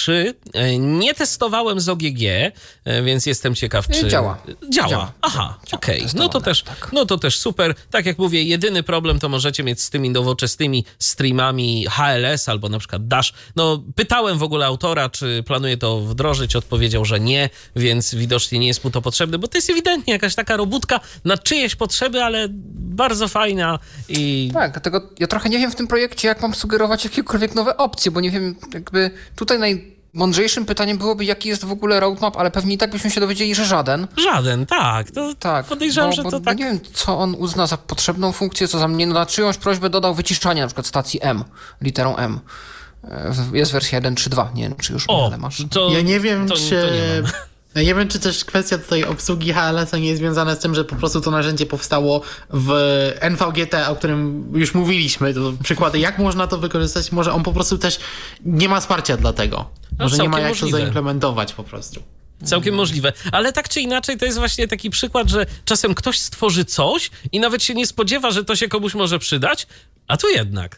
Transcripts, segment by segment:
3. Nie testowałem z OGG, więc jestem ciekaw, czy... Działa. Aha, okej. Tak. No to też super. Tak jak mówię, jedyny problem to możecie mieć z tymi nowoczesnymi streamami HLS albo na przykład Dash. No, pytałem w ogóle autora, czy planuje to wdrożyć. Odpowiedział, że nie, więc widocznie nie jest mu to potrzebne, bo to jest ewidentnie jakaś taka robótka na czyjeś potrzeby, ale bardzo fajna i... Tak, dlatego ja trochę nie wiem w tym projekcie, jak mam sugerować jakiekolwiek nowe opcje, bo nie wiem, jakby tutaj najmądrzejszym pytaniem byłoby, jaki jest w ogóle roadmap, ale pewnie i tak byśmy się dowiedzieli, że żaden. Żaden, tak. Tak, podejrzewam, że to tak... Nie wiem, co on uzna za potrzebną funkcję, co za mnie, na czyjąś prośbę dodał wyciszczanie na przykład stacji M, literą M. Jest wersja 1.3.2, nie wiem, czy już masz. Ja nie wiem, to czy... nie mam. Ja nie wiem, czy też kwestia tutaj obsługi HLS-a nie jest związana z tym, że po prostu to narzędzie powstało w NVGT, o którym już mówiliśmy. To przykłady, jak można to wykorzystać. Może on po prostu też nie ma wsparcia dla tego. Może nie ma jak to zaimplementować po prostu. Całkiem możliwe. Ale tak czy inaczej to jest właśnie taki przykład, że czasem ktoś stworzy coś i nawet się nie spodziewa, że to się komuś może przydać, a tu jednak.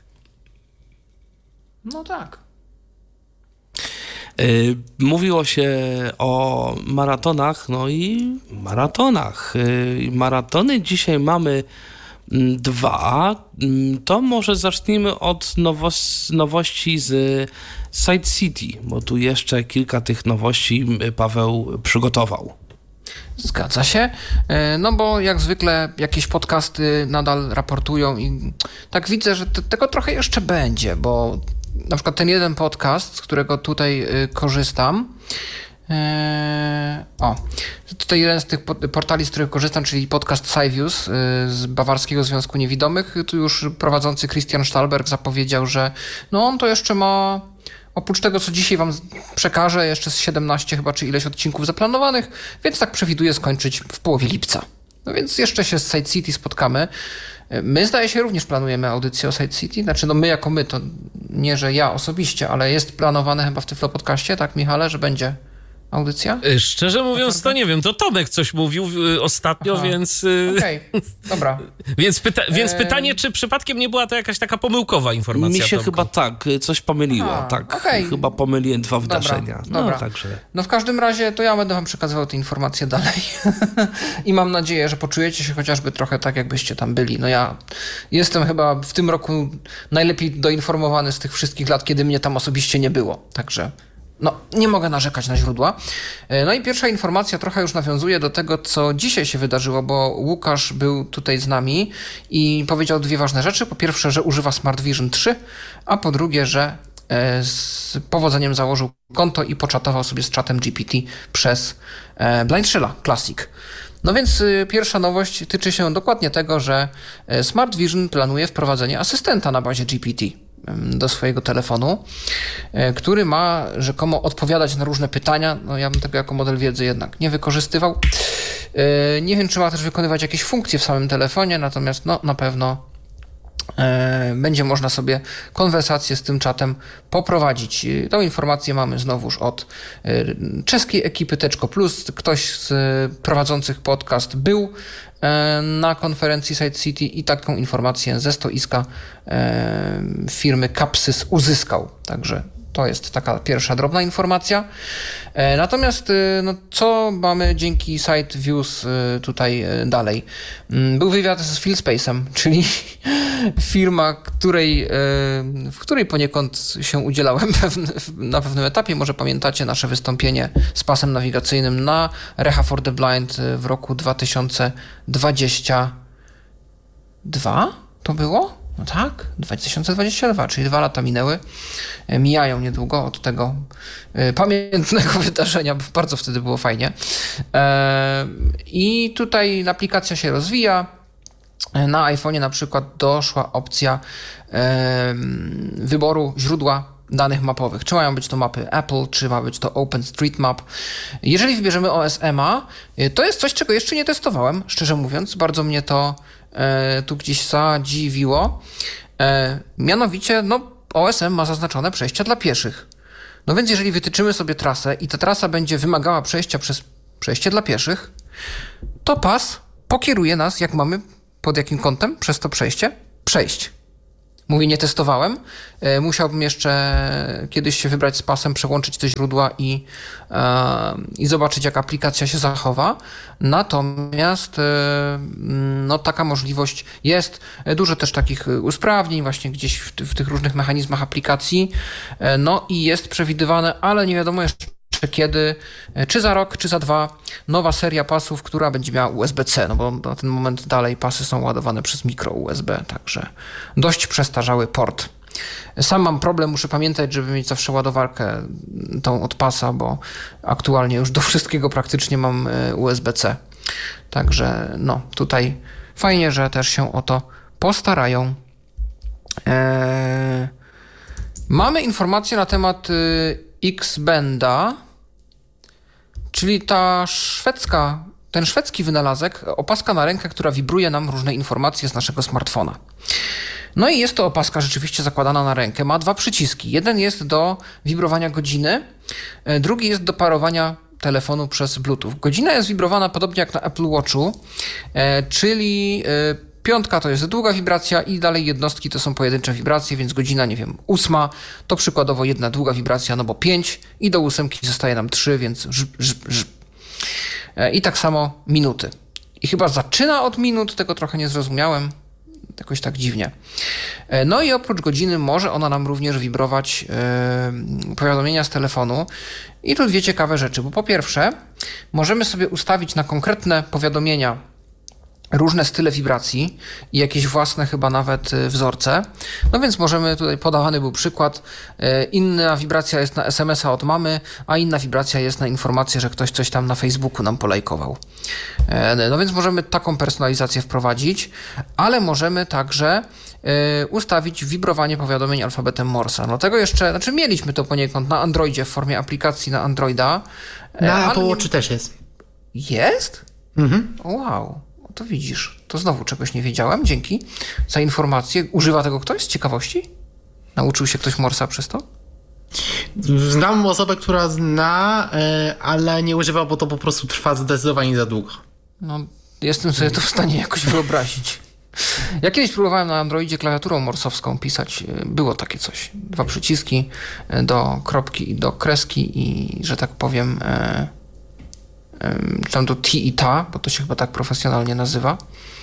No tak. Mówiło się o maratonach, no i maratonach. Maratony dzisiaj mamy 2. To może zacznijmy od nowości z Side City, bo tu jeszcze kilka tych nowości Paweł przygotował. Zgadza się, no bo jak zwykle jakieś podcasty nadal raportują i tak widzę, że tego trochę jeszcze będzie, bo na przykład ten jeden podcast, z którego tutaj korzystam, tutaj jeden z tych portali, z których korzystam, czyli podcast Scivius z Bawarskiego Związku Niewidomych, tu już prowadzący Christian Stalberg zapowiedział, że no on to jeszcze ma, oprócz tego, co dzisiaj wam przekażę, jeszcze z 17 chyba, czy ileś odcinków zaplanowanych, więc tak przewiduję skończyć w połowie lipca. No więc jeszcze się z Side City spotkamy. My, zdaje się, również planujemy audycję o Side City. Znaczy, no my jako my, to nie, że ja osobiście, ale jest planowane chyba w Tyflo Podcaście, tak Michale, że będzie audycja? Szczerze mówiąc, to nie wiem. To Tomek coś mówił ostatnio, więc... Okej, dobra. Więc pytanie, czy przypadkiem nie była to jakaś taka pomyłkowa informacja? Mi się chyba coś pomyliło. Chyba pomyliłem 2 wydarzenia. Dobra. Także... No w każdym razie to ja będę wam przekazywał te informacje dalej i mam nadzieję, że poczujecie się chociażby trochę tak, jakbyście tam byli. No ja jestem chyba w tym roku najlepiej doinformowany z tych wszystkich lat, kiedy mnie tam osobiście nie było. Także... no, nie mogę narzekać na źródła. No i pierwsza informacja trochę już nawiązuje do tego, co dzisiaj się wydarzyło, bo Łukasz był tutaj z nami i powiedział 2 ważne rzeczy. Po pierwsze, że używa Smart Vision 3, a po drugie, że z powodzeniem założył konto i poczatował sobie z czatem GPT przez Blind Shella Classic. No więc pierwsza nowość tyczy się dokładnie tego, że Smart Vision planuje wprowadzenie asystenta na bazie GPT do swojego telefonu, który ma rzekomo odpowiadać na różne pytania. No ja bym tego jako model wiedzy jednak nie wykorzystywał. Nie wiem, czy ma też wykonywać jakieś funkcje w samym telefonie, natomiast no, na pewno będzie można sobie konwersację z tym czatem poprowadzić. Tą informację mamy znowuż od czeskiej ekipy Teczko Plus. Ktoś z prowadzących podcast był na konferencji Side City i taką informację ze stoiska firmy Capsys uzyskał. Także to jest taka pierwsza drobna informacja. Natomiast no, co mamy dzięki SideViews tutaj dalej? Był wywiad z Philspace'em, czyli firma, w której poniekąd się udzielałem na pewnym etapie. Może pamiętacie nasze wystąpienie z pasem nawigacyjnym na Reha for the Blind w roku 2022? To było? No tak, 2022, czyli 2 lata minęły. Mijają niedługo od tego pamiętnego wydarzenia, bo bardzo wtedy było fajnie. I tutaj aplikacja się rozwija. Na iPhone'ie na przykład doszła opcja wyboru źródła danych mapowych. Czy mają być to mapy Apple, czy ma być to OpenStreetMap. Jeżeli wybierzemy OSM-a, to jest coś, czego jeszcze nie testowałem, szczerze mówiąc. Bardzo mnie to tu gdzieś zadziwiło. Mianowicie, no, OSM ma zaznaczone przejścia dla pieszych. No więc jeżeli wytyczymy sobie trasę i ta trasa będzie wymagała przejścia przez przejście dla pieszych, to pas pokieruje nas, jak mamy pod jakim kątem przez to przejście przejść. Mówię, nie testowałem. Musiałbym jeszcze kiedyś się wybrać z pasem, przełączyć te źródła i zobaczyć, jak aplikacja się zachowa. Natomiast no, taka możliwość jest. Dużo też takich usprawnień właśnie gdzieś w tych różnych mechanizmach aplikacji. No i jest przewidywane, ale nie wiadomo jeszcze kiedy, czy za rok, czy za 2, nowa seria pasów, która będzie miała USB-C, no bo na ten moment dalej pasy są ładowane przez mikro USB, także dość przestarzały port. Sam mam problem, muszę pamiętać, żeby mieć zawsze ładowarkę tą od pasa, bo aktualnie już do wszystkiego praktycznie mam USB-C. Także no, tutaj fajnie, że też się o to postarają. Mamy informacje na temat X-Benda, czyli ten szwedzki wynalazek, opaska na rękę, która wibruje nam różne informacje z naszego smartfona. No i jest to opaska rzeczywiście zakładana na rękę. Ma 2 przyciski. Jeden jest do wibrowania godziny, drugi jest do parowania telefonu przez Bluetooth. Godzina jest wibrowana podobnie jak na Apple Watchu, czyli 5 to jest długa wibracja i dalej jednostki to są pojedyncze wibracje, więc godzina, nie wiem, 8 to przykładowo jedna długa wibracja, no bo 5 i do 8 zostaje nam 3, więc żb. I tak samo minuty. I chyba zaczyna od minut, tego trochę nie zrozumiałem, jakoś tak dziwnie. No i oprócz godziny może ona nam również wibrować powiadomienia z telefonu. I tu 2 ciekawe rzeczy, bo po pierwsze możemy sobie ustawić na konkretne powiadomienia różne style wibracji i jakieś własne chyba nawet wzorce. No więc możemy, tutaj podawany był przykład, inna wibracja jest na SMS-a od mamy, a inna wibracja jest na informację, że ktoś coś tam na Facebooku nam polajkował. No więc możemy taką personalizację wprowadzić, ale możemy także ustawić wibrowanie powiadomień alfabetem Morsa. No tego jeszcze, znaczy mieliśmy to poniekąd na Androidzie w formie aplikacji na Androida. Na Apple Watch też jest. Jest? Mhm. Wow. To widzisz, to znowu czegoś nie wiedziałem. Dzięki za informację. Używa tego ktoś z ciekawości? Nauczył się ktoś Morsa przez to? Znam osobę, która zna, ale nie używa, bo to po prostu trwa zdecydowanie za długo. No, jestem sobie to w stanie jakoś wyobrazić. Ja kiedyś próbowałem na Androidzie klawiaturą morsowską pisać. Było takie coś. 2 przyciski do kropki i do kreski i, że tak powiem, czy tam do T i ta, bo to się chyba tak profesjonalnie nazywa.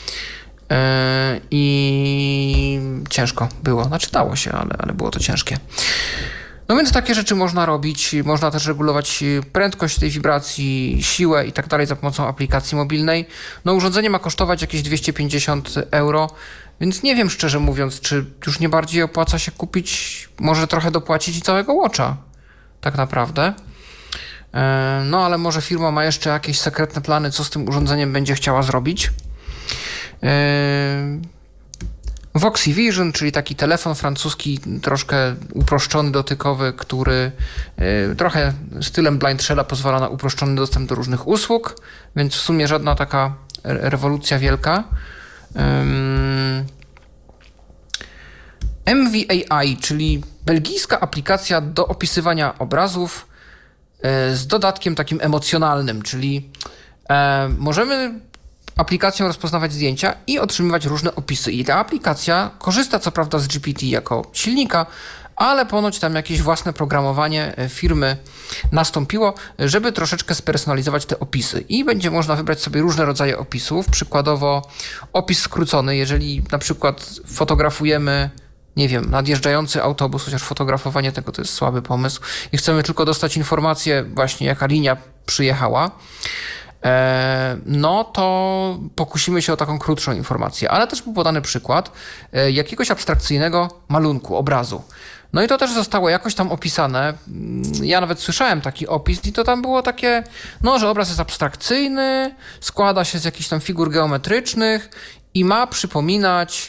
I ciężko było. Znaczy dało się, ale było to ciężkie. No więc takie rzeczy można robić. Można też regulować prędkość tej wibracji, siłę i tak dalej za pomocą aplikacji mobilnej. No urządzenie ma kosztować jakieś 250 €, więc nie wiem, szczerze mówiąc, czy już nie bardziej opłaca się kupić, może trochę dopłacić i całego Watcha. Tak naprawdę. No ale może firma ma jeszcze jakieś sekretne plany, co z tym urządzeniem będzie chciała zrobić. Voxy Vision, czyli taki telefon francuski, troszkę uproszczony, dotykowy, który trochę stylem Blind Shella pozwala na uproszczony dostęp do różnych usług, więc w sumie żadna taka rewolucja wielka. MVAI, czyli belgijska aplikacja do opisywania obrazów z dodatkiem takim emocjonalnym, czyli możemy aplikacją rozpoznawać zdjęcia i otrzymywać różne opisy. I ta aplikacja korzysta co prawda z GPT jako silnika, ale ponoć tam jakieś własne programowanie firmy nastąpiło, żeby troszeczkę spersonalizować te opisy. I będzie można wybrać sobie różne rodzaje opisów, przykładowo opis skrócony, jeżeli na przykład fotografujemy, nie wiem, nadjeżdżający autobus, chociaż fotografowanie tego to jest słaby pomysł i chcemy tylko dostać informację właśnie, jaka linia przyjechała, no to pokusimy się o taką krótszą informację. Ale też był podany przykład jakiegoś abstrakcyjnego malunku, obrazu. No i to też zostało jakoś tam opisane. Ja nawet słyszałem taki opis i to tam było takie, no, że obraz jest abstrakcyjny, składa się z jakichś tam figur geometrycznych i ma przypominać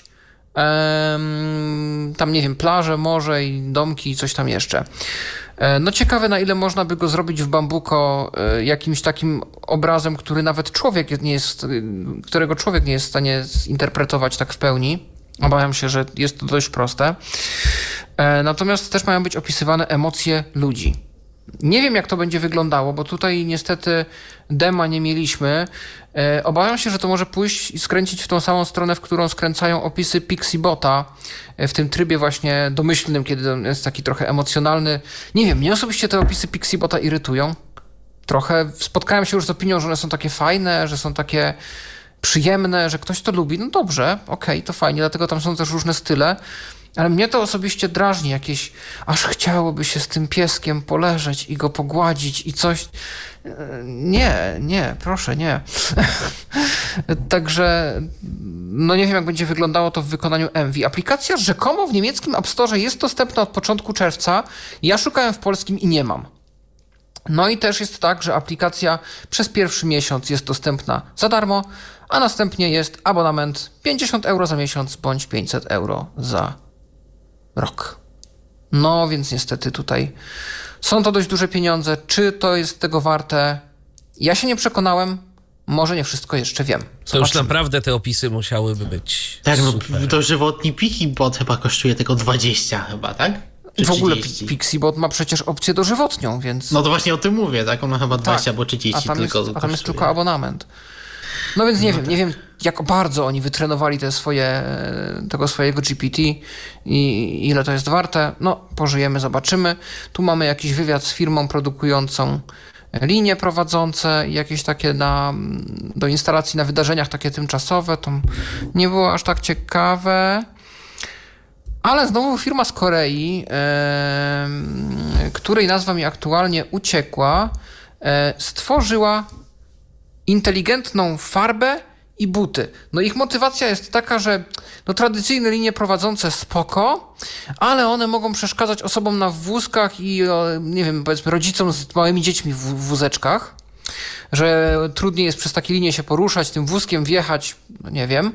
tam, nie wiem, plaże, morze i domki i coś tam jeszcze. No ciekawe, na ile można by go zrobić w Bambuko jakimś takim obrazem, który nawet którego człowiek nie jest w stanie zinterpretować tak w pełni. Obawiam się, że jest to dość proste. Natomiast też mają być opisywane emocje ludzi. Nie wiem, jak to będzie wyglądało, bo tutaj niestety dema nie mieliśmy. Obawiam się, że to może pójść i skręcić w tą samą stronę, w którą skręcają opisy Pixibota w tym trybie właśnie domyślnym, kiedy on jest taki trochę emocjonalny. Nie wiem, mnie osobiście te opisy Pixibota irytują. Trochę spotkałem się już z opinią, że one są takie fajne, że są takie przyjemne, że ktoś to lubi. No dobrze, okej, to fajnie, dlatego tam są też różne style. Ale mnie to osobiście drażni jakieś, aż chciałoby się z tym pieskiem poleżeć i go pogładzić i coś. Nie, proszę, nie. Także no nie wiem, jak będzie wyglądało to w wykonaniu Envy. Aplikacja rzekomo w niemieckim App Store jest dostępna od początku czerwca. Ja szukałem w polskim i nie mam. No i też jest tak, że aplikacja przez pierwszy miesiąc jest dostępna za darmo, a następnie jest abonament 50 euro za miesiąc bądź 500 euro za rok. No więc niestety tutaj są to dość duże pieniądze. Czy to jest tego warte? Ja się nie przekonałem. Może nie wszystko jeszcze wiem. Zobaczymy. To już naprawdę te opisy musiałyby być tak, super. No dożywotni Pixibot chyba kosztuje tylko 20 chyba, tak? Czy w ogóle 30? Pixibot ma przecież opcję dożywotnią, więc... No to właśnie o tym mówię, tak? Ona chyba 20 albo 30 a tam tylko jest, a tam jest tylko abonament. No więc nie wiem, jak bardzo oni wytrenowali tego swojego GPT i ile to jest warte. No, pożyjemy, zobaczymy. Tu mamy jakiś wywiad z firmą produkującą linie prowadzące, jakieś takie do instalacji na wydarzeniach takie tymczasowe. To nie było aż tak ciekawe. Ale znowu firma z Korei, której nazwa mi aktualnie uciekła, stworzyła inteligentną farbę i buty. No ich motywacja jest taka, że no tradycyjne linie prowadzące spoko, ale one mogą przeszkadzać osobom na wózkach i nie wiem, powiedzmy rodzicom z małymi dziećmi w wózeczkach, że trudniej jest przez takie linie się poruszać, tym wózkiem wjechać, no nie wiem.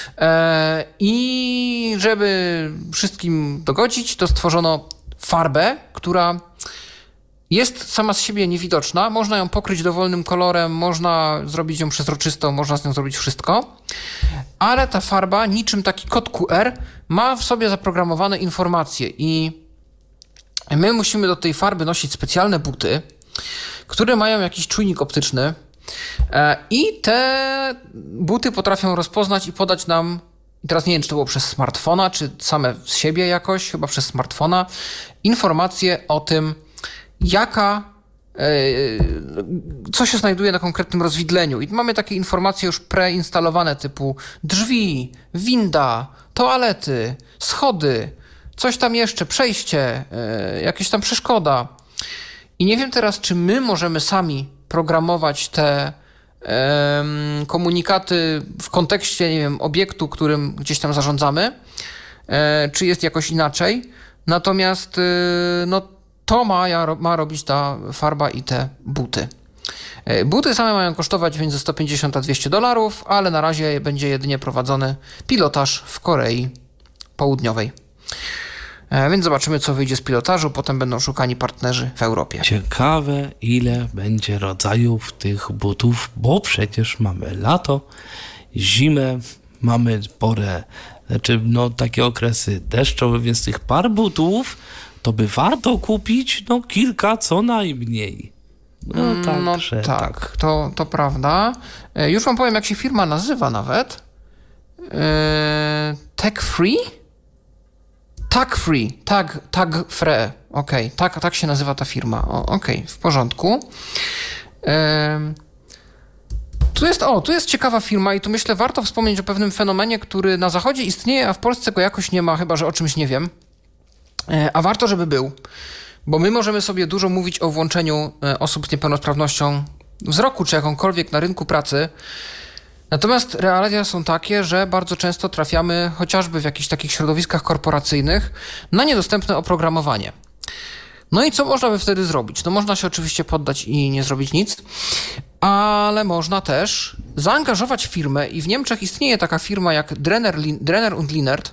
I żeby wszystkim dogodzić, to stworzono farbę, która jest sama z siebie niewidoczna, można ją pokryć dowolnym kolorem, można zrobić ją przezroczystą, można z nią zrobić wszystko, ale ta farba, niczym taki kod QR, ma w sobie zaprogramowane informacje i my musimy do tej farby nosić specjalne buty, które mają jakiś czujnik optyczny i te buty potrafią rozpoznać i podać nam, i teraz nie wiem, czy to było przez smartfona, czy same z siebie jakoś, chyba przez smartfona, informacje o tym, co się znajduje na konkretnym rozwidleniu. I mamy takie informacje już preinstalowane typu drzwi, winda, toalety, schody, coś tam jeszcze, przejście, jakieś tam przeszkoda. I nie wiem teraz, czy my możemy sami programować te komunikaty w kontekście, nie wiem, obiektu, którym gdzieś tam zarządzamy, czy jest jakoś inaczej. Natomiast no to ma robić ta farba i te buty. Buty same mają kosztować między $150 a $200, ale na razie będzie jedynie prowadzony pilotaż w Korei Południowej. Więc zobaczymy, co wyjdzie z pilotażu. Potem będą szukani partnerzy w Europie. Ciekawe, ile będzie rodzajów tych butów, bo przecież mamy lato, zimę, mamy porę, takie okresy deszczowe, więc tych par butów to by warto kupić kilka co najmniej. Także tak. To prawda. Już wam powiem, jak się firma nazywa nawet. Tag-Free? Tag-Free. Tag-Free. Okej, tak się nazywa ta firma. Okej, w porządku. Tu jest ciekawa firma i tu myślę, warto wspomnieć o pewnym fenomenie, który na zachodzie istnieje, a w Polsce go jakoś nie ma, chyba że o czymś nie wiem. A warto, żeby był, bo my możemy sobie dużo mówić o włączeniu osób z niepełnosprawnością wzroku czy jakąkolwiek na rynku pracy. Natomiast realia są takie, że bardzo często trafiamy chociażby w jakichś takich środowiskach korporacyjnych na niedostępne oprogramowanie. No i co można by wtedy zrobić? No można się oczywiście poddać i nie zrobić nic, ale można też zaangażować firmę i w Niemczech istnieje taka firma jak Drenner und Lienert,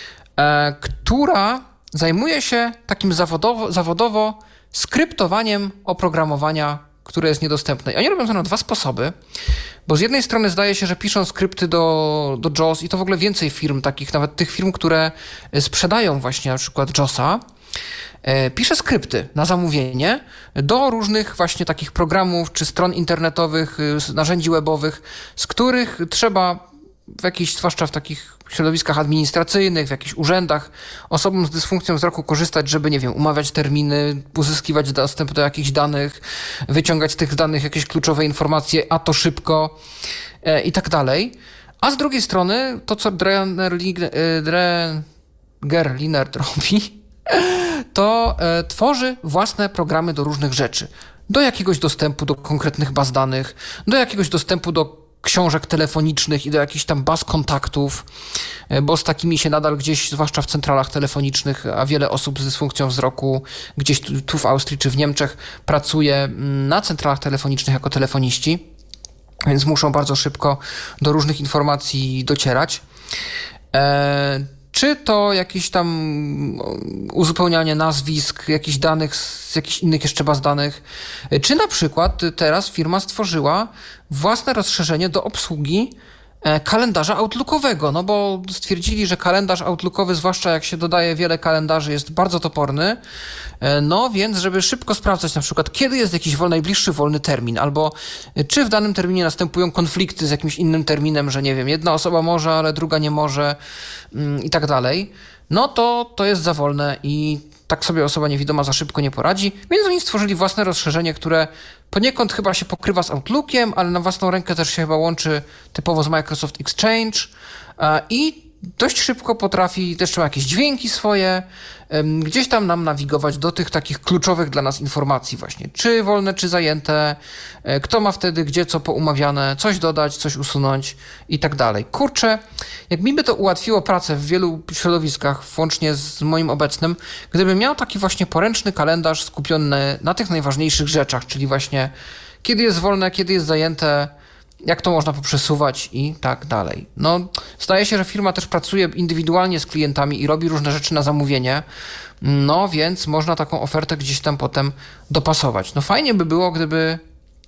która zajmuje się takim zawodowo skryptowaniem oprogramowania, które jest niedostępne. I oni robią to na dwa sposoby, bo z jednej strony zdaje się, że piszą skrypty do JAWS i to w ogóle więcej firm, takich nawet tych firm, które sprzedają właśnie na przykład JAWSa, pisze skrypty na zamówienie do różnych właśnie takich programów czy stron internetowych, narzędzi webowych, z których trzeba zwłaszcza w takich środowiskach administracyjnych, w jakichś urzędach, osobom z dysfunkcją wzroku korzystać, żeby, nie wiem, umawiać terminy, uzyskiwać dostęp do jakichś danych, wyciągać z tych danych jakieś kluczowe informacje, a to szybko i tak dalej. A z drugiej strony to, co Linert robi, to tworzy własne programy do różnych rzeczy. Do jakiegoś dostępu do konkretnych baz danych, do jakiegoś dostępu do książek telefonicznych i do jakichś tam baz kontaktów, bo z takimi się nadal gdzieś, zwłaszcza w centralach telefonicznych, a wiele osób z dysfunkcją wzroku gdzieś tu w Austrii czy w Niemczech pracuje na centralach telefonicznych jako telefoniści, więc muszą bardzo szybko do różnych informacji docierać. Czy to jakieś tam uzupełnianie nazwisk, jakichś danych z jakichś innych jeszcze baz danych, czy na przykład teraz firma stworzyła własne rozszerzenie do obsługi kalendarza outlookowego, no bo stwierdzili, że kalendarz outlookowy, zwłaszcza jak się dodaje wiele kalendarzy, jest bardzo toporny, no więc żeby szybko sprawdzać na przykład, kiedy jest jakiś najbliższy wolny termin, albo czy w danym terminie następują konflikty z jakimś innym terminem, że nie wiem, jedna osoba może, ale druga nie może i tak dalej, no to jest za wolne i tak sobie osoba niewidoma za szybko nie poradzi, więc oni stworzyli własne rozszerzenie, które poniekąd chyba się pokrywa z Outlookiem, ale na własną rękę też się chyba łączy typowo z Microsoft Exchange i dość szybko potrafi, też ma jakieś dźwięki swoje, gdzieś tam nam nawigować do tych takich kluczowych dla nas informacji właśnie, czy wolne, czy zajęte, kto ma wtedy gdzie co poumawiane, coś dodać, coś usunąć i tak dalej. Kurczę, jak mi by to ułatwiło pracę w wielu środowiskach, włącznie z moim obecnym, gdybym miał taki właśnie poręczny kalendarz skupiony na tych najważniejszych rzeczach, czyli właśnie kiedy jest wolne, kiedy jest zajęte, jak to można poprzesuwać i tak dalej. No, zdaje się, że firma też pracuje indywidualnie z klientami i robi różne rzeczy na zamówienie, no więc można taką ofertę gdzieś tam potem dopasować. No fajnie by było, gdyby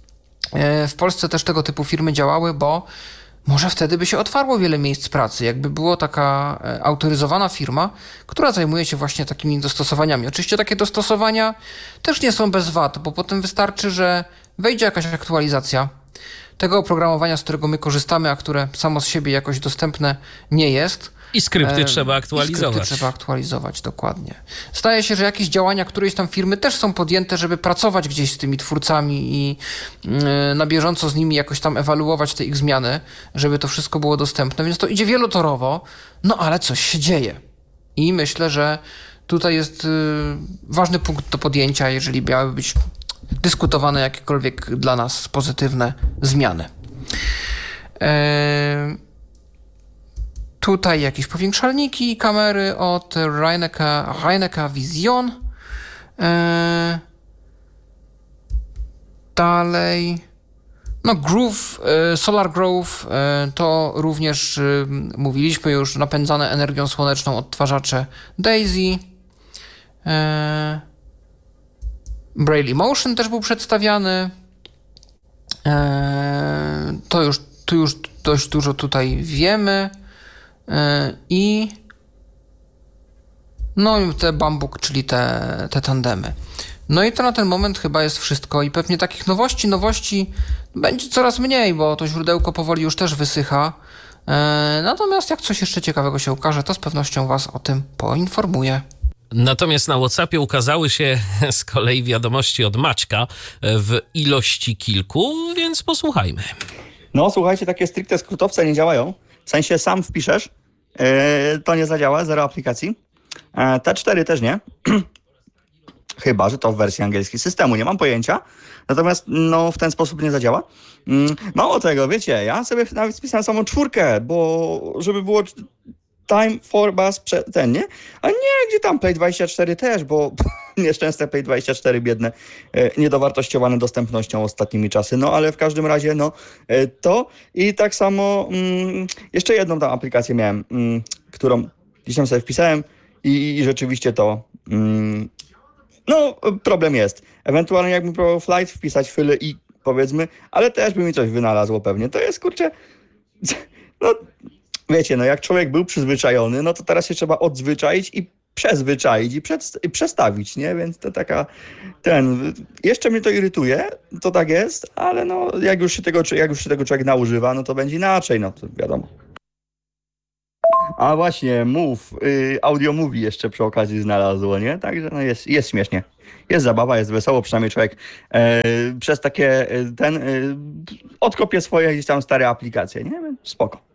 w Polsce też tego typu firmy działały, bo może wtedy by się otwarło wiele miejsc pracy, jakby była taka autoryzowana firma, która zajmuje się właśnie takimi dostosowaniami. Oczywiście takie dostosowania też nie są bez wad, bo potem wystarczy, że wejdzie jakaś aktualizacja tego oprogramowania, z którego my korzystamy, a które samo z siebie jakoś dostępne nie jest. I skrypty trzeba aktualizować. I skrypty trzeba aktualizować, dokładnie. Zdaje się, że jakieś działania którejś tam firmy też są podjęte, żeby pracować gdzieś z tymi twórcami i na bieżąco z nimi jakoś tam ewaluować te ich zmiany, żeby to wszystko było dostępne, więc to idzie wielotorowo, no ale coś się dzieje. I myślę, że tutaj jest ważny punkt do podjęcia, jeżeli miały być dyskutowane jakiekolwiek dla nas pozytywne zmiany. Tutaj jakieś powiększalniki i kamery od Reineka Vision. Dalej. No Groove, Solar Grove to również mówiliśmy już, napędzane energią słoneczną odtwarzacze Daisy. Braille Emotion też był przedstawiany. Tu już dość dużo tutaj wiemy. I no i te Bambuk, czyli te tandemy. No i to na ten moment chyba jest wszystko i pewnie takich nowości będzie coraz mniej, bo to źródełko powoli już też wysycha. Natomiast jak coś jeszcze ciekawego się ukaże, to z pewnością Was o tym poinformuję. Natomiast na WhatsAppie ukazały się z kolei wiadomości od Maćka w ilości kilku, więc posłuchajmy. No słuchajcie, takie stricte skrótowce nie działają. W sensie sam wpiszesz, to nie zadziała, zero aplikacji. T4 też nie. Chyba że to w wersji angielskiej systemu, nie mam pojęcia. Natomiast no w ten sposób nie zadziała. Mało tego, wiecie, ja sobie nawet spisałem samą 4, bo żeby było time for bus ten, nie? A nie, gdzie tam Play 24 też, bo nieszczęsne Play 24 biedne, niedowartościowane dostępnością ostatnimi czasy. No ale w każdym razie, no to i tak samo jeszcze jedną tam aplikację miałem, którą gdzieś tam sobie wpisałem i rzeczywiście to no problem jest. Ewentualnie jakbym próbował Flight wpisać Fyly i powiedzmy, ale też by mi coś wynalazło pewnie. To jest kurczę, no wiecie, no jak człowiek był przyzwyczajony, no to teraz się trzeba odzwyczaić i przezwyczaić i przestawić, nie? Więc to taka, jeszcze mnie to irytuje, to tak jest, ale no, jak już się tego człowiek naużywa, no to będzie inaczej, no to wiadomo. A właśnie, Audio Movie jeszcze przy okazji znalazło, nie? Także no jest śmiesznie. Jest zabawa, jest wesoło, przynajmniej człowiek przez takie, odkopie swoje gdzieś tam stare aplikacje, nie? Spoko.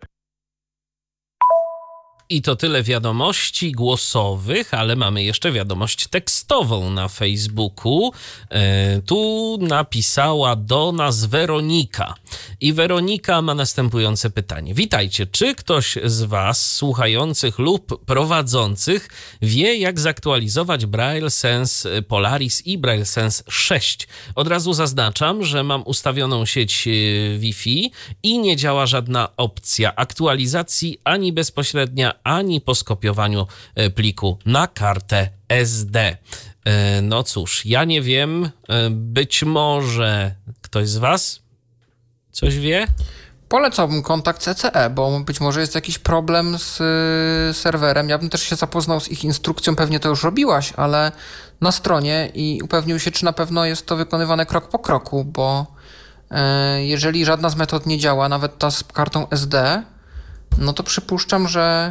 I to tyle wiadomości głosowych, ale mamy jeszcze wiadomość tekstową na Facebooku. Tu napisała do nas Weronika. I Weronika ma następujące pytanie. Witajcie, czy ktoś z was, słuchających lub prowadzących, wie, jak zaktualizować Braille Sense Polaris i Braille Sense 6? Od razu zaznaczam, że mam ustawioną sieć Wi-Fi i nie działa żadna opcja aktualizacji ani bezpośrednia, ani po skopiowaniu pliku na kartę SD. No cóż, ja nie wiem, być może ktoś z was coś wie? Polecałbym kontakt CCE, bo być może jest jakiś problem z serwerem. Ja bym też się zapoznał z ich instrukcją, pewnie to już robiłaś, ale na stronie i upewnił się, czy na pewno jest to wykonywane krok po kroku, bo jeżeli żadna z metod nie działa, nawet ta z kartą SD, no to przypuszczam, że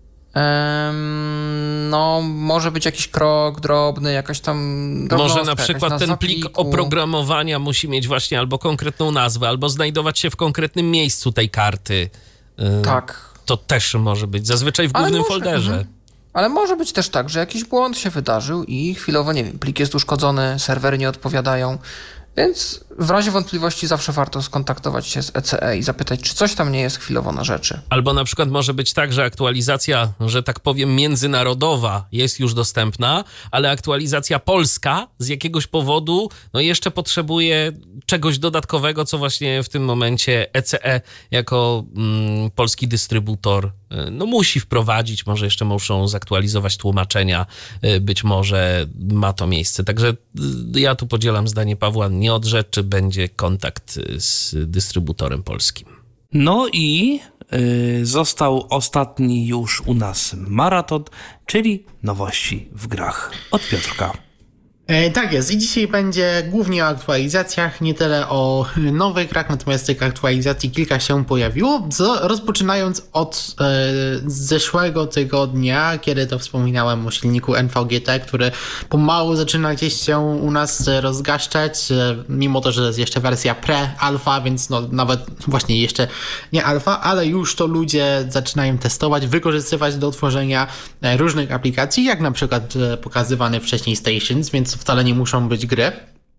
no może być jakiś krok drobny, jakaś tam może na przykład ten plik oprogramowania musi mieć właśnie albo konkretną nazwę, albo znajdować się w konkretnym miejscu tej karty. Tak. To też może być, zazwyczaj w głównym folderze. Ale może być też tak, że jakiś błąd się wydarzył i chwilowo, nie wiem, plik jest uszkodzony, serwery nie odpowiadają, więc w razie wątpliwości zawsze warto skontaktować się z ECE i zapytać, czy coś tam nie jest chwilowo na rzeczy. Albo na przykład może być tak, że aktualizacja, że tak powiem, międzynarodowa jest już dostępna, ale aktualizacja polska z jakiegoś powodu no jeszcze potrzebuje czegoś dodatkowego, co właśnie w tym momencie ECE jako polski dystrybutor no musi wprowadzić, może jeszcze muszą zaktualizować tłumaczenia, być może ma to miejsce. Także ja tu podzielam zdanie Pawła, nie od rzeczy będzie kontakt z dystrybutorem polskim. No i został ostatni już u nas maraton, czyli nowości w grach od Piotrka. Tak jest i dzisiaj będzie głównie o aktualizacjach, nie tyle o nowych grach, natomiast tych aktualizacji kilka się pojawiło, rozpoczynając od zeszłego tygodnia, kiedy to wspominałem o silniku NVGT, który pomału zaczyna gdzieś się u nas rozgaszczać, mimo to, że to jest jeszcze wersja pre-alfa, więc no nawet właśnie jeszcze nie alfa, ale już to ludzie zaczynają testować, wykorzystywać do tworzenia różnych aplikacji, jak na przykład pokazywany wcześniej Stations, więc wcale nie muszą być gry.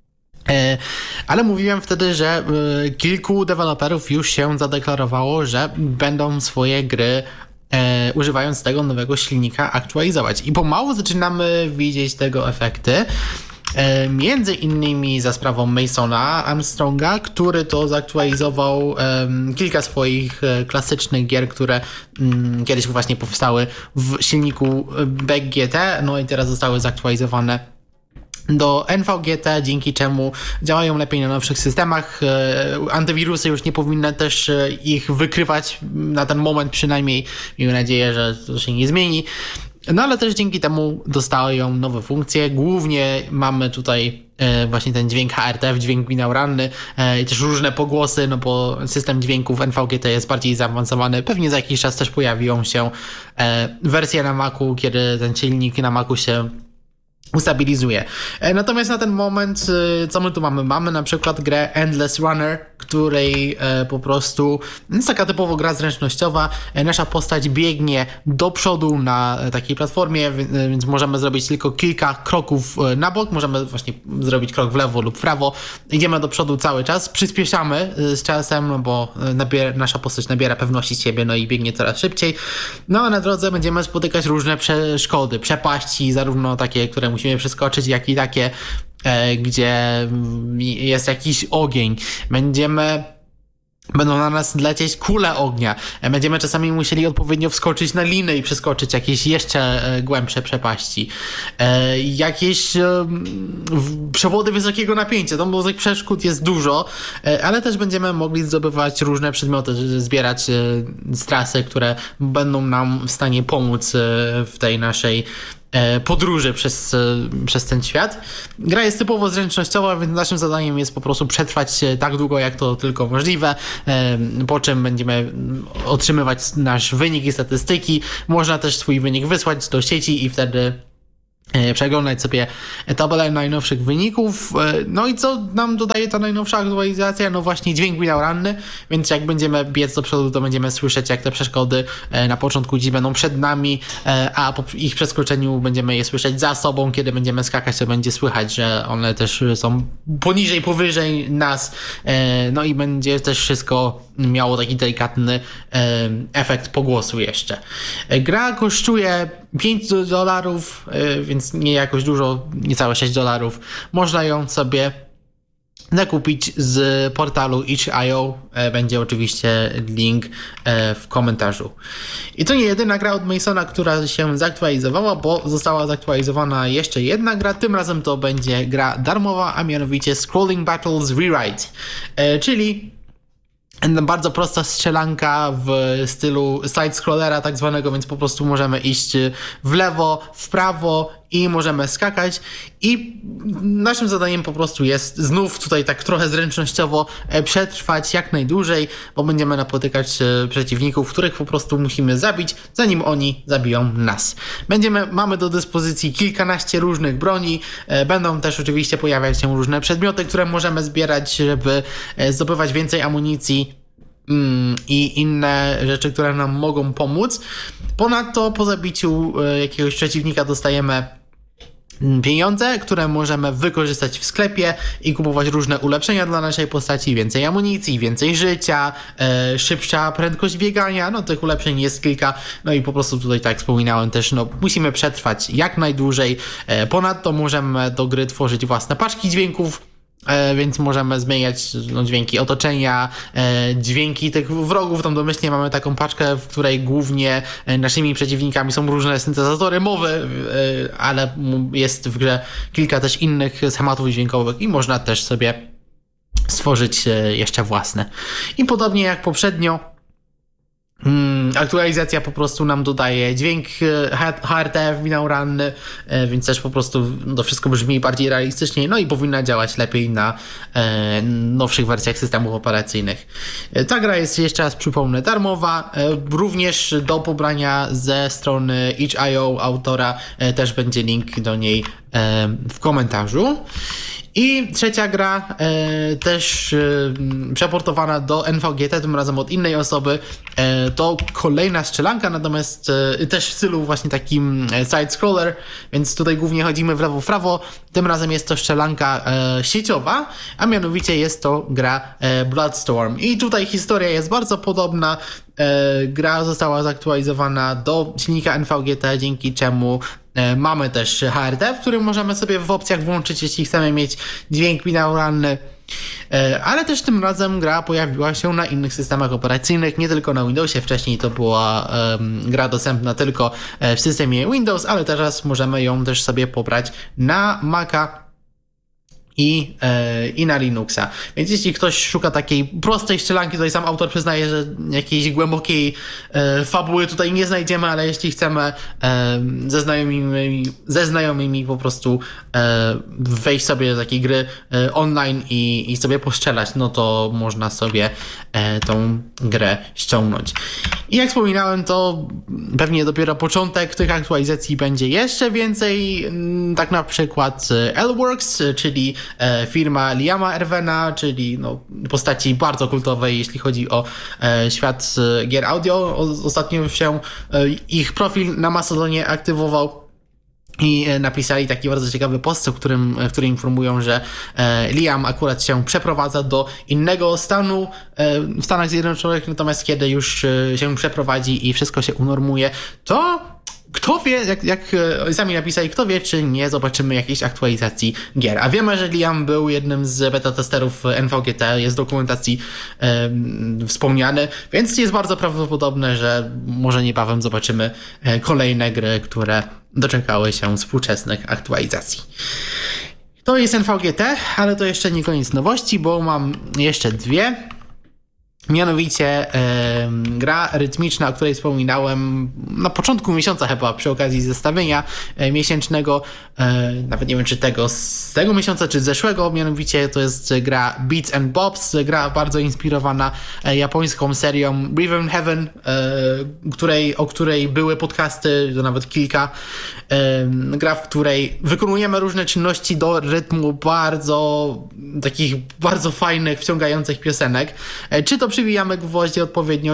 Ale mówiłem wtedy, że kilku deweloperów już się zadeklarowało, że będą swoje gry używając tego nowego silnika aktualizować. I pomału zaczynamy widzieć tego efekty. Między innymi za sprawą Masona Armstronga, który to zaktualizował kilka swoich klasycznych gier, które kiedyś właśnie powstały w silniku BGT, no i teraz zostały zaktualizowane do NVGT, dzięki czemu działają lepiej na nowszych systemach. Antywirusy już nie powinny też ich wykrywać na ten moment przynajmniej. Miejmy nadzieję, że to się nie zmieni. No ale też dzięki temu dostają nowe funkcje. Głównie mamy tutaj właśnie ten dźwięk HRTF, dźwięk binauralny i też różne pogłosy, no bo system dźwięków NVGT jest bardziej zaawansowany. Pewnie za jakiś czas też pojawią się wersje na Macu, kiedy ten silnik na Macu się ustabilizuje. Natomiast na ten moment, co my tu mamy? Mamy na przykład grę Endless Runner, której po prostu jest taka typowo gra zręcznościowa. Nasza postać biegnie do przodu na takiej platformie, więc możemy zrobić tylko kilka kroków na bok, możemy właśnie zrobić krok w lewo lub w prawo. Idziemy do przodu cały czas, przyspieszamy z czasem, no bo nasza postać nabiera pewności siebie, no i biegnie coraz szybciej. No a na drodze będziemy spotykać różne przeszkody, przepaści, zarówno takie, które musimy przeskoczyć, jak i takie, gdzie jest jakiś ogień. Będą na nas lecieć kule ognia. Będziemy czasami musieli odpowiednio wskoczyć na linę i przeskoczyć jakieś jeszcze głębsze przepaści. Jakieś przewody wysokiego napięcia. Bo tych przeszkód jest dużo, ale też będziemy mogli zdobywać różne przedmioty, zbierać z trasy, które będą nam w stanie pomóc w tej naszej podróży przez ten świat. Gra jest typowo zręcznościowa, więc naszym zadaniem jest po prostu przetrwać tak długo, jak to tylko możliwe, po czym będziemy otrzymywać nasz wynik i statystyki. Można też swój wynik wysłać do sieci i wtedy przeglądać sobie tabelę najnowszych wyników. No i co nam dodaje ta najnowsza aktualizacja? No właśnie dźwięk binauranny, więc jak będziemy biec do przodu, to będziemy słyszeć, jak te przeszkody na początku gdzieś będą przed nami, a po ich przeskoczeniu będziemy je słyszeć za sobą. Kiedy będziemy skakać, to będzie słychać, że one też są poniżej, powyżej nas. No i będzie też wszystko miało taki delikatny efekt pogłosu jeszcze. Gra kosztuje $5, więc nie jakoś dużo, niecałe $6. Można ją sobie zakupić z portalu itch.io. Będzie oczywiście link w komentarzu. I to nie jedyna gra od Masona, która się zaktualizowała, bo została zaktualizowana jeszcze jedna gra. Tym razem to będzie gra darmowa, a mianowicie Scrolling Battles Rewrite, czyli bardzo prosta strzelanka w stylu side-scrollera tak zwanego, więc po prostu możemy iść w lewo, w prawo i możemy skakać. I naszym zadaniem po prostu jest znów tutaj tak trochę zręcznościowo przetrwać jak najdłużej, bo będziemy napotykać przeciwników, których po prostu musimy zabić, zanim oni zabiją nas. Mamy do dyspozycji kilkanaście różnych broni, będą też oczywiście pojawiać się różne przedmioty, które możemy zbierać, żeby zdobywać więcej amunicji i inne rzeczy, które nam mogą pomóc. Ponadto po zabiciu jakiegoś przeciwnika dostajemy pieniądze, które możemy wykorzystać w sklepie i kupować różne ulepszenia dla naszej postaci, więcej amunicji, więcej życia, szybsza prędkość biegania, no tych ulepszeń jest kilka, no i po prostu tutaj, tak jak wspominałem też, no musimy przetrwać jak najdłużej. Ponadto możemy do gry tworzyć własne paczki dźwięków, więc możemy zmieniać dźwięki otoczenia, dźwięki tych wrogów. Tam domyślnie mamy taką paczkę, w której głównie naszymi przeciwnikami są różne syntezatory mowy, ale jest w grze kilka też innych schematów dźwiękowych i można też sobie stworzyć jeszcze własne. I podobnie jak poprzednio, aktualizacja po prostu nam dodaje dźwięk HRTF binauranny, więc też po prostu to wszystko brzmi bardziej realistycznie, no i powinna działać lepiej na nowszych wersjach systemów operacyjnych. Ta gra jest, jeszcze raz przypomnę, darmowa, również do pobrania ze strony itch.io autora, też będzie link do niej w komentarzu. I trzecia gra, też przeportowana do NVGT, tym razem od innej osoby. To kolejna strzelanka, natomiast też w stylu właśnie takim side-scroller, więc tutaj głównie chodzimy w lewo, w prawo. Tym razem jest to strzelanka sieciowa, a mianowicie jest to gra Bloodstorm. I tutaj historia jest bardzo podobna. Gra została zaktualizowana do silnika NVGT, dzięki czemu mamy też HRD, w którym możemy sobie w opcjach włączyć, jeśli chcemy mieć dźwięk binauranny. Ale też tym razem gra pojawiła się na innych systemach operacyjnych, nie tylko na Windowsie. Wcześniej to była gra dostępna tylko w systemie Windows, ale teraz możemy ją też sobie pobrać na Maca i na Linuxa. Więc jeśli ktoś szuka takiej prostej strzelanki, tutaj sam autor przyznaje, że jakiejś głębokiej fabuły tutaj nie znajdziemy, ale jeśli chcemy ze znajomymi po prostu wejść sobie do takiej gry online i sobie postrzelać, no to można sobie tą grę ściągnąć. I jak wspominałem, to pewnie dopiero początek tych aktualizacji, będzie jeszcze więcej, tak na przykład L-Works, czyli firma Liama Erwena, czyli postaci bardzo kultowej, jeśli chodzi o świat gier audio. Ostatnio się ich profil na Mastodonie aktywował i napisali taki bardzo ciekawy post, w którym informują, że Liam akurat się przeprowadza do innego stanu w Stanach Zjednoczonych, natomiast kiedy już się przeprowadzi i wszystko się unormuje, to kto wie, jak sami napisali, kto wie, czy nie zobaczymy jakiejś aktualizacji gier. A wiemy, że Liam był jednym z beta testerów NVGT, jest w dokumentacji wspomniany, więc jest bardzo prawdopodobne, że może niebawem zobaczymy kolejne gry, które doczekały się współczesnych aktualizacji. To jest NVGT, ale to jeszcze nie koniec nowości, bo mam jeszcze dwie. Mianowicie gra rytmiczna, o której wspominałem na początku miesiąca chyba przy okazji zestawienia miesięcznego, nawet nie wiem czy z tego miesiąca czy z zeszłego, mianowicie to jest gra Beats and Bobs, gra bardzo inspirowana japońską serią Rhythm Heaven, o której były podcasty, to nawet kilka. Gra, w której wykonujemy różne czynności do rytmu takich bardzo fajnych, wciągających piosenek. Czy to przybijamy gwoździe odpowiednio,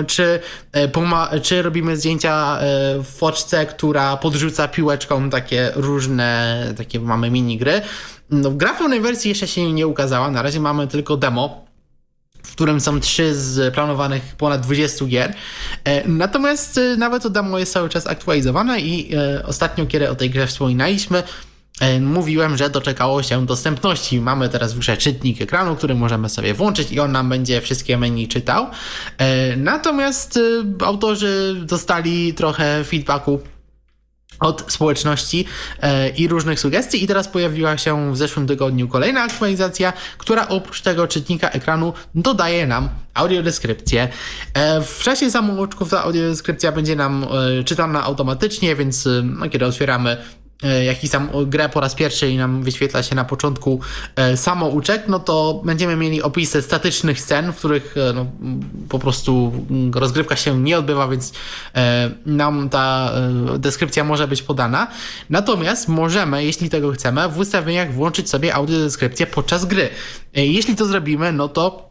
czy robimy zdjęcia w foczce, która podrzuca piłeczką, takie mamy minigry. No, gra w pełnej wersji jeszcze się nie ukazała, na razie mamy tylko demo, w którym są 3 z planowanych ponad 20 gier. Natomiast nawet to demo jest cały czas aktualizowane i ostatnio, kiedy o tej grze wspominaliśmy, mówiłem, że doczekało się dostępności. Mamy teraz w grze czytnik ekranu, który możemy sobie włączyć i on nam będzie wszystkie menu czytał. Natomiast autorzy dostali trochę feedbacku od społeczności i różnych sugestii i teraz pojawiła się w zeszłym tygodniu kolejna aktualizacja, która oprócz tego czytnika ekranu dodaje nam audiodeskrypcję. W czasie samouczków ta audiodeskrypcja będzie nam czytana automatycznie, więc kiedy otwieramy jakiś tam grę po raz pierwszy i nam wyświetla się na początku samouczek, no to będziemy mieli opisy statycznych scen, w których po prostu rozgrywka się nie odbywa, więc nam ta deskrypcja może być podana. Natomiast możemy, jeśli tego chcemy, w ustawieniach włączyć sobie audiodeskrypcję podczas gry. Jeśli to zrobimy, no to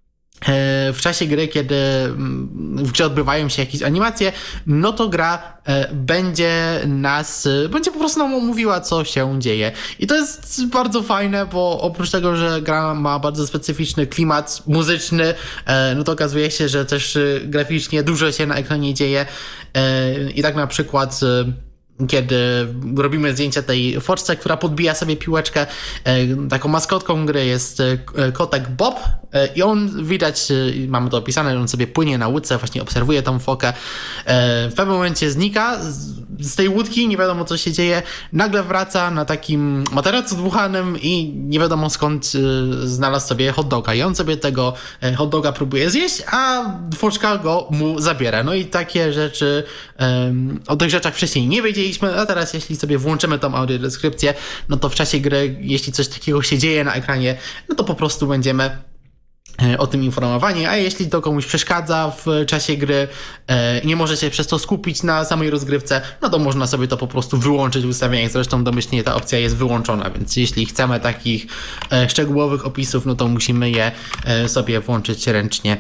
w czasie gry, kiedy w grze odbywają się jakieś animacje, no to gra będzie po prostu nam mówiła, co się dzieje. I to jest bardzo fajne, bo oprócz tego, że gra ma bardzo specyficzny klimat muzyczny, no to okazuje się, że też graficznie dużo się na ekranie dzieje i tak na przykład kiedy robimy zdjęcia tej foczce, która podbija sobie piłeczkę, taką maskotką gry jest kotek Bob i on widać, mamy to opisane, że on sobie płynie na łódce, właśnie obserwuje tą fokę. W pewnym momencie znika z tej łódki, nie wiadomo co się dzieje, nagle wraca na takim materacu dmuchanym i nie wiadomo skąd znalazł sobie hot doga i on sobie tego hot doga próbuje zjeść, a foczka go mu zabiera. No i takie rzeczy, o tych rzeczach wcześniej nie wiedzieliśmy, a teraz jeśli sobie włączymy tą audiodeskrypcję, no to w czasie gry, jeśli coś takiego się dzieje na ekranie, no to po prostu będziemy o tym informowani, a jeśli to komuś przeszkadza w czasie gry, nie może się przez to skupić na samej rozgrywce, no to można sobie to po prostu wyłączyć w ustawieniach. Zresztą domyślnie ta opcja jest wyłączona, więc jeśli chcemy takich szczegółowych opisów, no to musimy je sobie włączyć ręcznie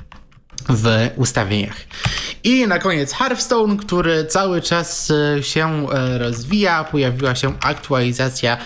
w ustawieniach. I na koniec Hearthstone, który cały czas się rozwija. Pojawiła się aktualizacja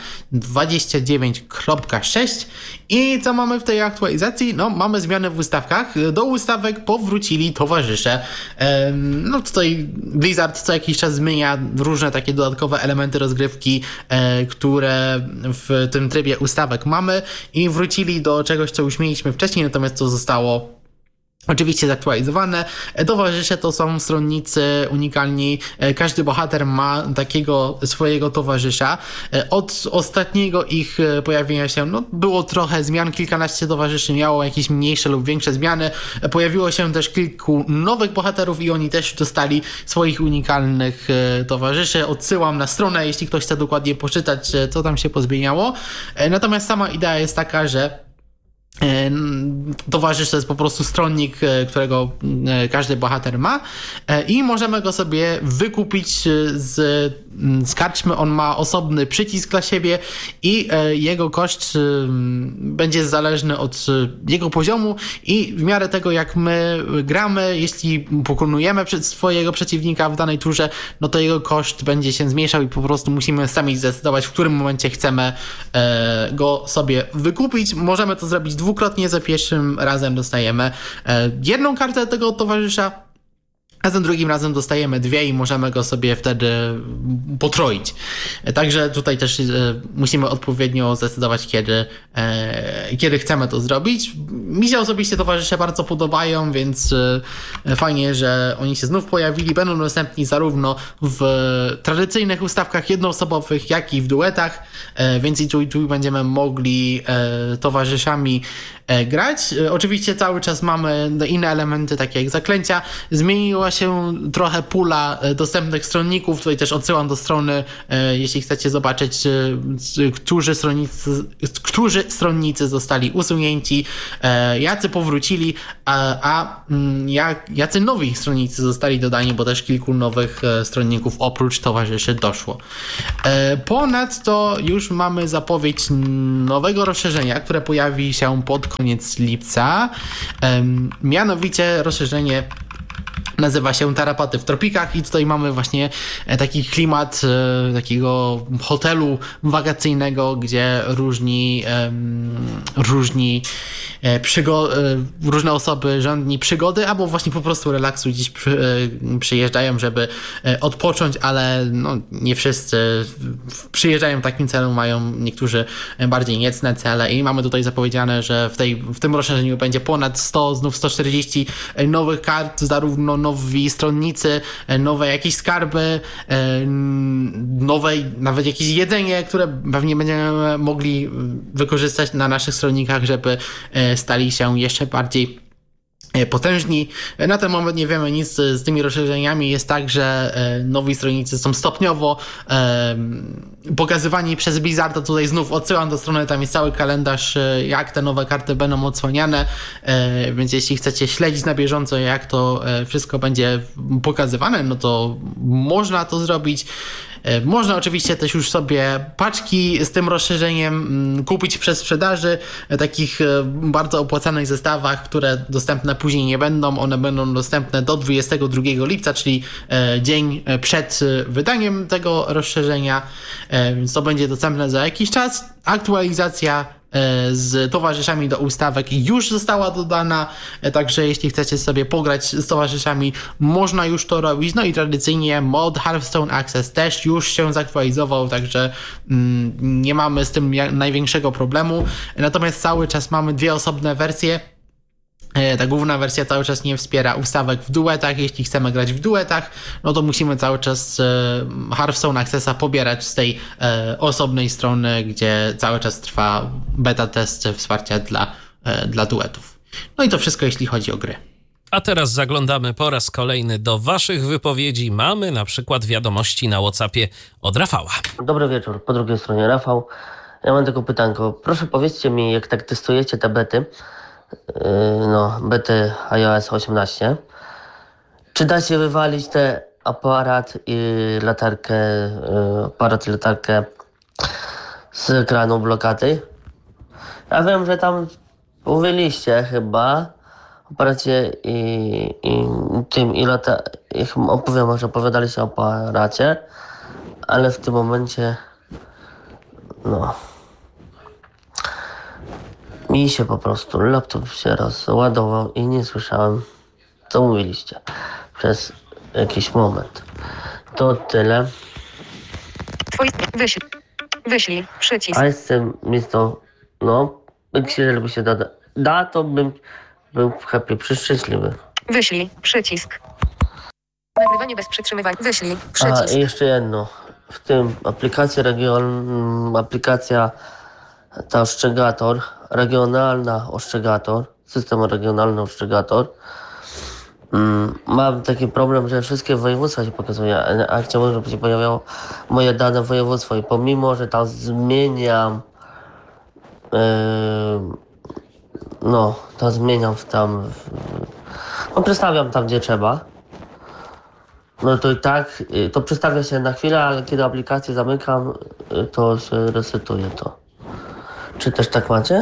29.6 i co mamy w tej aktualizacji? No, mamy zmiany w ustawkach. Do ustawek powrócili towarzysze. No tutaj Blizzard co jakiś czas zmienia różne takie dodatkowe elementy rozgrywki, które w tym trybie ustawek mamy i wrócili do czegoś, co już mieliśmy wcześniej, natomiast to zostało oczywiście zaktualizowane. Towarzysze to są stronnicy unikalni. Każdy bohater ma takiego swojego towarzysza. Od ostatniego ich pojawienia się było trochę zmian. Kilkanaście towarzyszy miało jakieś mniejsze lub większe zmiany. Pojawiło się też kilku nowych bohaterów i oni też dostali swoich unikalnych towarzyszy. Odsyłam na stronę, jeśli ktoś chce dokładnie poczytać, co tam się pozmieniało. Natomiast sama idea jest taka, że towarzysz to jest po prostu stronnik, którego każdy bohater ma i możemy go sobie wykupić z karczmy. On ma osobny przycisk dla siebie i jego koszt będzie zależny od jego poziomu i w miarę tego jak my gramy, jeśli pokonujemy swojego przeciwnika w danej turze, no to jego koszt będzie się zmniejszał i po prostu musimy sami zdecydować, w którym momencie chcemy go sobie wykupić. Możemy to zrobić dwukrotnie. Za pierwszym razem dostajemy jedną kartę tego towarzysza, a za drugim razem dostajemy 2 i możemy go sobie wtedy potroić. Także tutaj też musimy odpowiednio zdecydować, kiedy chcemy to zrobić. Mi się osobiście towarzysze bardzo podobają, więc fajnie, że oni się znów pojawili. Będą dostępni zarówno w tradycyjnych ustawkach jednoosobowych, jak i w duetach, więc i tu będziemy mogli towarzyszami grać. Oczywiście cały czas mamy inne elementy, takie jak zaklęcia. Zmieniła się trochę pula dostępnych stronników. Tutaj też odsyłam do strony, jeśli chcecie zobaczyć, którzy stronnicy zostali usunięci, jacy powrócili, a jacy nowi stronnicy zostali dodani, bo też kilku nowych stronników oprócz towarzyszy doszło. Ponadto już mamy zapowiedź nowego rozszerzenia, które pojawi się pod koniec lipca. Mianowicie rozszerzenie nazywa się Tarapaty w tropikach i tutaj mamy właśnie taki klimat takiego hotelu wakacyjnego, gdzie różne osoby żądni przygody albo właśnie po prostu relaksu gdzieś przyjeżdżają, żeby odpocząć, ale no, nie wszyscy przyjeżdżają w takim celu, mają niektórzy bardziej niecne cele i mamy tutaj zapowiedziane, że w tym rozszerzeniu będzie ponad 140 nowych kart, zarówno nowi stronnicy, nowe jakieś skarby, nowe nawet jakieś jedzenie, które pewnie będziemy mogli wykorzystać na naszych stronnikach, żeby stali się jeszcze bardziej potężni. Na ten moment nie wiemy nic z tymi rozszerzeniami. Jest tak, że nowi stronnicy są stopniowo pokazywani przez Blizzarda. Tutaj znów odsyłam do strony, tam jest cały kalendarz, jak te nowe karty będą odsłaniane, więc jeśli chcecie śledzić na bieżąco, jak to wszystko będzie pokazywane, no to można to zrobić. Można oczywiście też już sobie paczki z tym rozszerzeniem kupić przez sprzedaży, takich bardzo opłacanych zestawach, które dostępne później nie będą. One będą dostępne do 22 lipca, czyli dzień przed wydaniem tego rozszerzenia, więc to będzie dostępne za jakiś czas. Aktualizacja z towarzyszami do ustawek już została dodana, także jeśli chcecie sobie pograć z towarzyszami, można już to robić. No i tradycyjnie mod Hearthstone Access też już się zaktualizował, także nie mamy z tym największego problemu. Natomiast cały czas mamy dwie osobne wersje. Ta główna wersja cały czas nie wspiera ustawek w duetach. Jeśli chcemy grać w duetach, no to musimy cały czas Hearthstone Accessa pobierać z tej osobnej strony, gdzie cały czas trwa beta test wsparcia dla duetów. No i to wszystko, jeśli chodzi o gry. A teraz zaglądamy po raz kolejny do waszych wypowiedzi. Mamy na przykład wiadomości na WhatsAppie od Rafała. Dobry wieczór, po drugiej stronie Rafał. Ja mam tylko pytanko. Proszę powiedzcie mi, jak tak testujecie te bety, bety iOS 18, czy da się wywalić te aparat i latarkę z ekranu blokady? Ja wiem, że tam mówiliście chyba o aparacie i tym opowiadaliście o aparacie, ale w tym momencie mi się po prostu laptop się rozładował i nie słyszałem, co mówiliście przez jakiś moment. To tyle. Wyślij przycisk. A jestem jeżeli się da, to bym był happy, szczęśliwy. Wyślij przycisk. Nagrywanie bez przytrzymywania. Wyślij przycisk. I jeszcze jedno. W tym aplikacja ta oszczegator, system regionalny oszczegator. Mam taki problem, że wszystkie województwa się pokazuje, a chciałbym, żeby się pojawiało moje dane województwo i pomimo, że tam zmieniam przestawiam tam, gdzie trzeba, no to i tak to przestawia się na chwilę, ale kiedy aplikację zamykam, to się resetuje to. Czy też tak macie?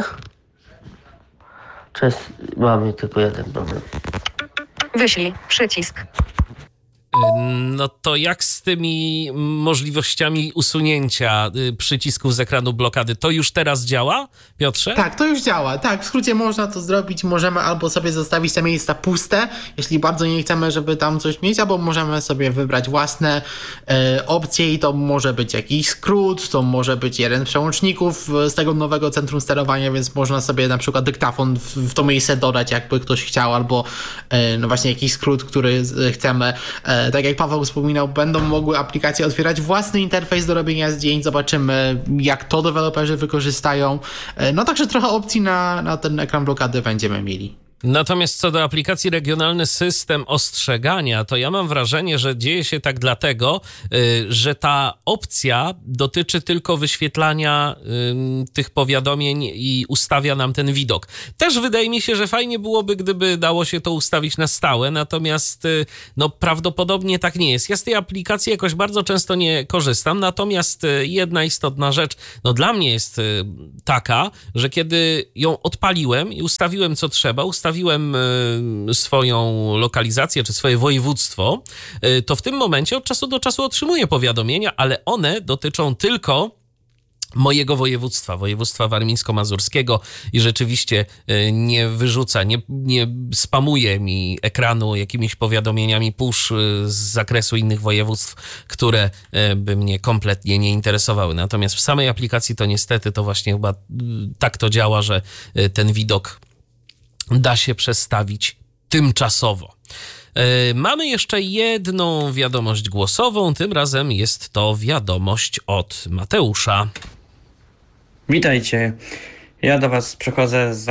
Mam tylko jeden problem. Wyślij przycisk. No to jak z tymi możliwościami usunięcia przycisków z ekranu blokady? To już teraz działa, Piotrze? Tak, to już działa. Tak, w skrócie można to zrobić. Możemy albo sobie zostawić te miejsca puste, jeśli bardzo nie chcemy, żeby tam coś mieć, albo możemy sobie wybrać własne opcje i to może być jakiś skrót, to może być jeden z przełączników z tego nowego centrum sterowania, więc można sobie na przykład dyktafon w to miejsce dodać, jakby ktoś chciał, albo no właśnie jakiś skrót, który chcemy. Tak jak Paweł wspominał, będą mogły aplikacje otwierać własny interfejs do robienia zdjęć. Zobaczymy, jak to deweloperzy wykorzystają. No także trochę opcji na ten ekran blokady będziemy mieli. Natomiast co do aplikacji regionalny system ostrzegania, to ja mam wrażenie, że dzieje się tak dlatego, że ta opcja dotyczy tylko wyświetlania tych powiadomień i ustawia nam ten widok. Też wydaje mi się, że fajnie byłoby, gdyby dało się to ustawić na stałe, natomiast no prawdopodobnie tak nie jest. Ja z tej aplikacji jakoś bardzo często nie korzystam, natomiast jedna istotna rzecz, no dla mnie jest taka, że kiedy ją odpaliłem i ustawiłem co trzeba, ustawiłem swoją lokalizację czy swoje województwo, to w tym momencie od czasu do czasu otrzymuję powiadomienia, ale one dotyczą tylko mojego województwa warmińsko-mazurskiego i rzeczywiście nie wyrzuca, nie spamuje mi ekranu jakimiś powiadomieniami push z zakresu innych województw, które by mnie kompletnie nie interesowały. Natomiast w samej aplikacji to niestety to właśnie chyba tak to działa, że ten widok da się przestawić tymczasowo. Mamy jeszcze jedną wiadomość głosową, tym razem jest to wiadomość od Mateusza. Witajcie. Ja do was przychodzę z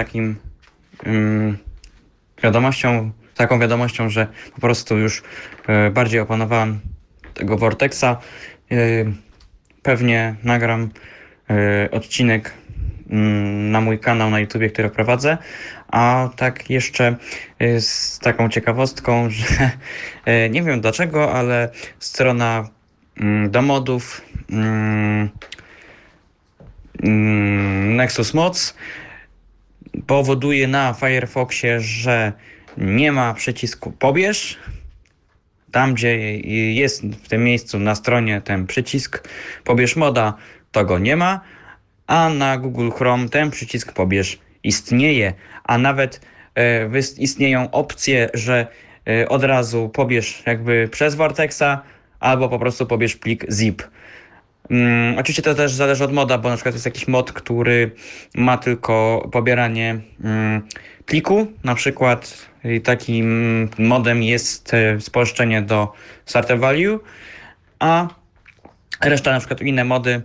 taką wiadomością, że po prostu już bardziej opanowałem tego Vortexa. Pewnie nagram odcinek na mój kanał na YouTubie, który prowadzę. A tak jeszcze z taką ciekawostką, że nie wiem dlaczego, ale strona do modów Nexus Mods powoduje na Firefoxie, że nie ma przycisku pobierz. Tam, gdzie jest w tym miejscu na stronie ten przycisk pobierz moda, to go nie ma, a na Google Chrome ten przycisk pobierz istnieje, a nawet istnieją opcje, że od razu pobierz jakby przez Vortexa, albo po prostu pobierz plik zip. Oczywiście to też zależy od moda, bo na przykład jest jakiś mod, który ma tylko pobieranie pliku. Na przykład takim modem jest spolszczenie do starter value, a reszta, na przykład inne mody,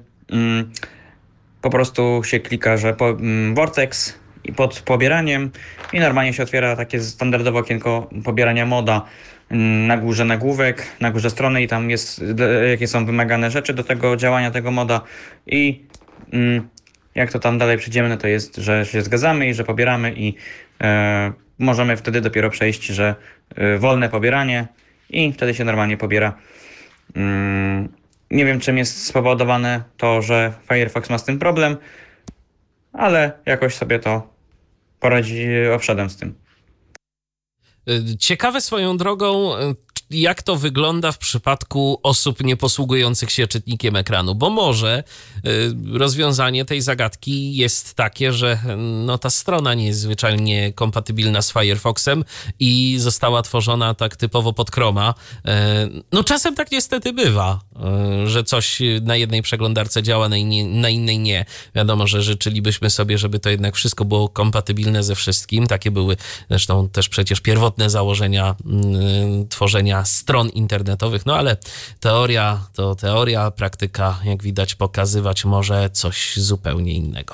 po prostu się klika, że Vortex i pod pobieraniem i normalnie się otwiera takie standardowe okienko pobierania moda. Na górze nagłówek, na górze strony i tam jest, jakie są wymagane rzeczy do tego działania tego moda i jak to tam dalej przejdziemy, no to jest, że się zgadzamy i że pobieramy i możemy wtedy dopiero przejść, że wolne pobieranie i wtedy się normalnie pobiera. Nie wiem, czym jest spowodowane to, że Firefox ma z tym problem, ale jakoś sobie to obszedłem z tym. Ciekawe swoją drogą, jak to wygląda w przypadku osób nieposługujących się czytnikiem ekranu, bo może rozwiązanie tej zagadki jest takie, że no, ta strona nie jest zwyczajnie kompatybilna z Firefoxem i została tworzona tak typowo pod Chroma. No czasem tak niestety bywa, że coś na jednej przeglądarce działa, na innej nie. Wiadomo, że życzylibyśmy sobie, żeby to jednak wszystko było kompatybilne ze wszystkim. Takie były zresztą też przecież pierwotne założenia tworzenia stron internetowych, no ale teoria to teoria, praktyka, jak widać, pokazywać może coś zupełnie innego.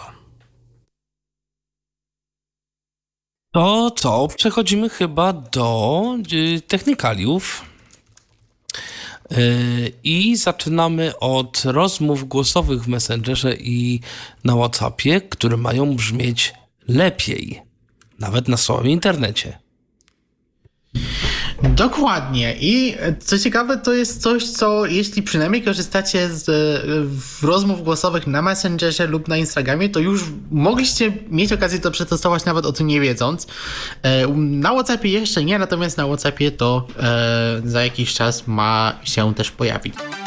To co? Przechodzimy chyba do technikaliów. I zaczynamy od rozmów głosowych w Messengerze i na WhatsAppie, które mają brzmieć lepiej, nawet na słabym internecie. Dokładnie. I co ciekawe, to jest coś, co jeśli przynajmniej korzystacie z rozmów głosowych na Messengerze lub na Instagramie, to już mogliście mieć okazję to przetestować nawet o tym nie wiedząc. Na WhatsAppie jeszcze nie, natomiast na WhatsAppie to za jakiś czas ma się też pojawić.